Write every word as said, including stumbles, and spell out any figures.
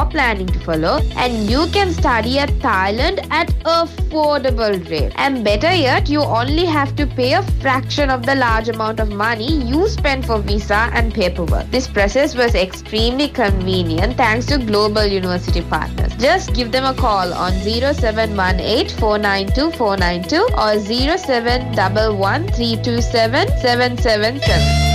planning to follow, and you can study at Thailand at affordable rate. And better yet, you only have to pay a fraction of the large amount of money you spend for visa and paperwork. This process was extremely convenient thanks to global university partners. Just give them a call on zero seven one eight four nine two four nine two or zero seven one one three two seven seven seven seven.